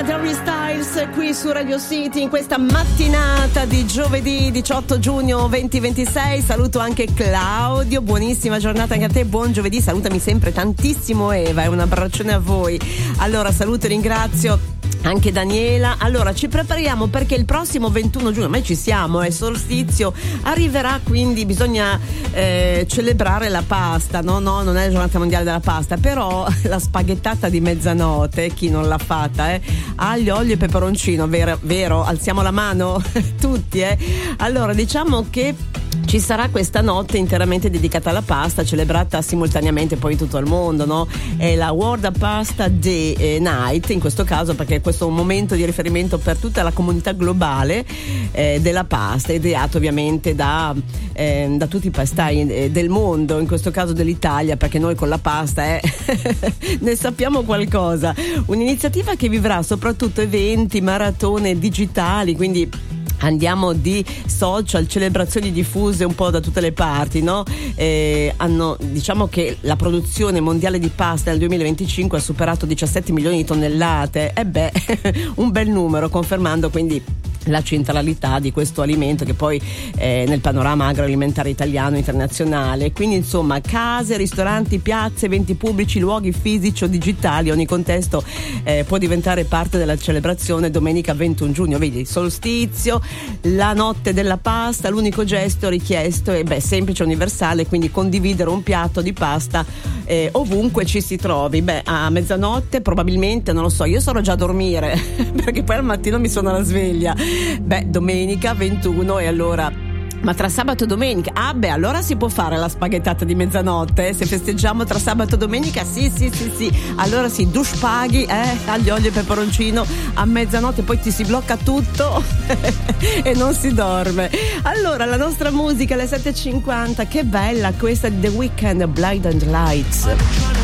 Harry Styles qui su Radio City in questa mattinata di giovedì 18 giugno 2026. Saluto anche Claudio, buonissima giornata anche a te, buon giovedì, salutami sempre tantissimo Eva e un abbraccione a voi. Allora saluto e ringrazio anche Daniela. Allora ci prepariamo perché il prossimo 21 giugno, ormai ci siamo, è solstizio, arriverà, quindi bisogna celebrare la pasta, no, non è la giornata mondiale della pasta, però la spaghettata di mezzanotte, chi non l'ha fatta, aglio, olio e peperoncino, vero? Alziamo la mano tutti, Allora diciamo che ci sarà questa notte interamente dedicata alla pasta, celebrata simultaneamente poi in tutto il mondo, no? È la World Pasta Day Night, in questo caso, perché questo è un momento di riferimento per tutta la comunità globale della pasta, ideato ovviamente da tutti i pastai del mondo, in questo caso dell'Italia, perché noi con la pasta ne sappiamo qualcosa. Un'iniziativa che vivrà soprattutto eventi, maratone digitali, quindi andiamo di social, celebrazioni diffuse un po' da tutte le parti, no? Diciamo che la produzione mondiale di pasta nel 2025 ha superato 17 milioni di tonnellate. Un bel numero, confermando quindi la centralità di questo alimento che poi nel panorama agroalimentare italiano e internazionale. Quindi insomma, case, ristoranti, piazze, eventi pubblici, luoghi fisici o digitali, ogni contesto può diventare parte della celebrazione. Domenica 21 giugno, vedi, solstizio, la notte della pasta, l'unico gesto richiesto è semplice, universale, quindi condividere un piatto di pasta ovunque ci si trovi. A mezzanotte probabilmente, non lo so, io sarò già a dormire perché poi al mattino mi suona la sveglia. Domenica 21, e allora, ma tra sabato e domenica, allora si può fare la spaghettata di mezzanotte, se festeggiamo tra sabato e domenica, sì, allora sì, duschpaghi, aglio, olio e peperoncino a mezzanotte, poi ti si blocca tutto e non si dorme. Allora la nostra musica alle 7.50, che bella questa di The Weeknd, Blinding Lights.